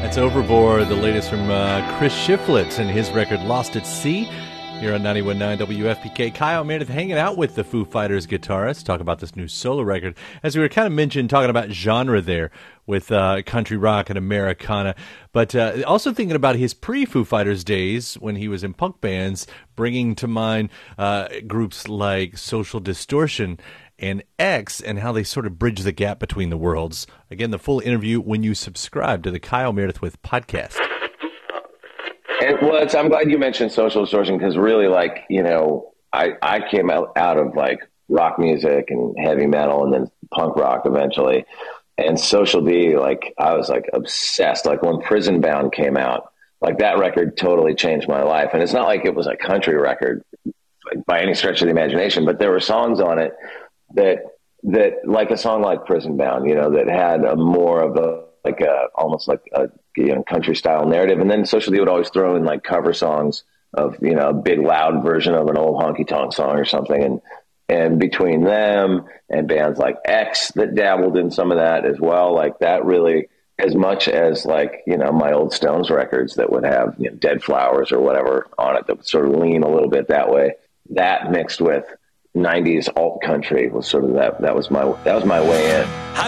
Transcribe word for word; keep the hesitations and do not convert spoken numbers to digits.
That's Overboard, the latest from uh, Chris Shiflett and his record Lost at Sea. Here on ninety-one point nine W F P K. Kyle Meredith hanging out with the Foo Fighters guitarist, talk about this new solo record. As we were kind of mentioned, talking about genre there with uh, country rock and Americana, but uh, also thinking about his pre-Foo Fighters days when he was in punk bands, bringing to mind uh, groups like Social Distortion and X, and how they sort of bridge the gap between the worlds. Again, the full interview when you subscribe to the Kyle Meredith with podcast. And well, it's, I'm glad you mentioned Social Distortion, because really, like, you know, I, I came out, out of like rock music and heavy metal and then punk rock eventually. And Social D, like, I was like obsessed. Like when Prison Bound came out, like that record totally changed my life. And it's not like it was a country record like, by any stretch of the imagination, but there were songs on it that, that like a song like Prison Bound, you know, that had a more of a, like a, almost like a, you know, country style narrative. And then Social D would always throw in like cover songs of, you know, a big loud version of an old honky tonk song or something. And, and between them and bands like X that dabbled in some of that as well, like that really, as much as like, you know, my old Stones records that would have, you know, Dead Flowers or whatever on it that would sort of lean a little bit that way, that mixed with nineties alt country was sort of that, that was my, that was my way in.